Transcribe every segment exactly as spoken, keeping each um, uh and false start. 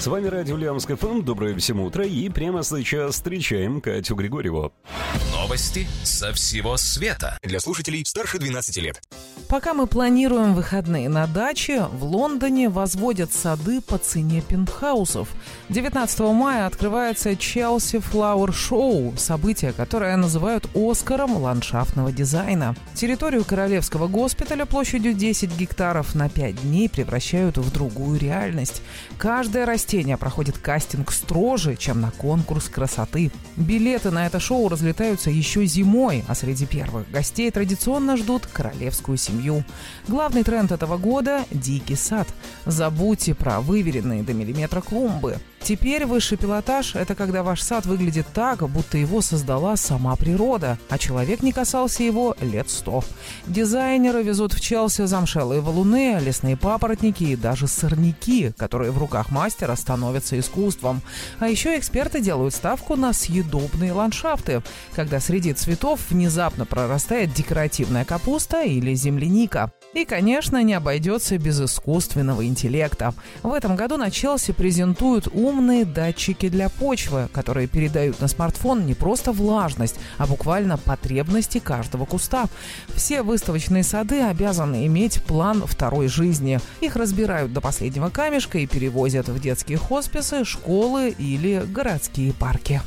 С вами радио Ульяновск эф эм. Доброе всем утро. И прямо сейчас встречаем Катю Григорьеву. Новости со всего света. Для слушателей старше двенадцати лет. Пока мы планируем выходные на даче, в Лондоне возводят сады по цене пентхаусов. девятнадцатого мая открывается Chelsea Flower Show, событие, которое называют Оскаром ландшафтного дизайна. Территорию Королевского госпиталя площадью десять гектаров на пять дней превращают в другую реальность. Каждое растение проходит кастинг строже, чем на конкурс красоты. Билеты на это шоу разлетаются еще зимой, а среди первых гостей традиционно ждут королевскую семью. Главный тренд этого года – дикий сад. Забудьте про выверенные до миллиметра клумбы. Теперь высший пилотаж – это когда ваш сад выглядит так, будто его создала сама природа, а человек не касался его лет сто. Дизайнеры везут в Челси замшелые валуны, лесные папоротники и даже сорняки, которые в руках мастера становятся искусством. А еще эксперты делают ставку на съедобные ландшафты, когда среди цветов внезапно прорастает декоративная капуста или земляника. И, конечно, не обойдется без искусственного интеллекта. В этом году на Челси презентуют умные датчики для почвы, которые передают на смартфон не просто влажность, а буквально потребности каждого куста. Все выставочные сады обязаны иметь план второй жизни. Их разбирают до последнего камешка и перевозят в детские хосписы, школы или городские парки.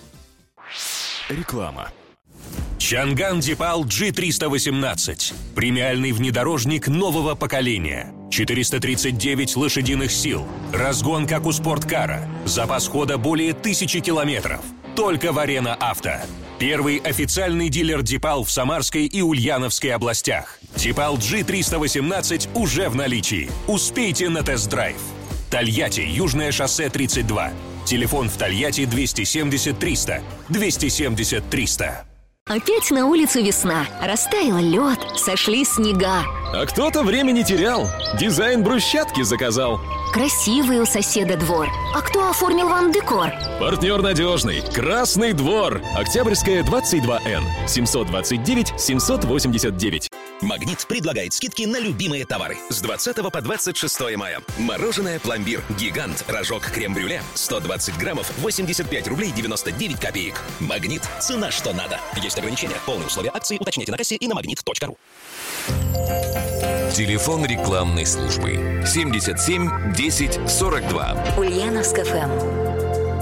Реклама. Чанган Дипал джи триста восемнадцать. Премиальный внедорожник нового поколения. четыреста тридцать девять лошадиных сил. Разгон, как у спорткара. Запас хода более тысячи километров. Только в Арена Авто. Первый официальный дилер Дипал в Самарской и Ульяновской областях. Дипал джи триста восемнадцать уже в наличии. Успейте на тест-драйв. Тольятти, Южное шоссе тридцать два. Телефон в Тольятти двести семьдесят триста. двести семьдесят триста. Опять на улице весна. Растаял лед, сошли снега. А кто-то время не терял. Дизайн брусчатки заказал. Красивый у соседа двор. А кто оформил вам декор? Партнер надежный. Красный двор. Октябрьская, двадцать два эн. семьсот двадцать девять семьсот восемьдесят девять. Магнит предлагает скидки на любимые товары. С двадцатого по двадцать шестое мая. Мороженое пломбир Гигант, рожок крем-брюле сто двадцать граммов, восемьдесят пять рублей девяносто девять копеек. Магнит. Цена что надо. Есть ограничения. Полные условия акции уточняйте на кассе и на магнит точка ру. Телефон рекламной службы семьдесят семь десять сорок два. Ульяновск эф эм.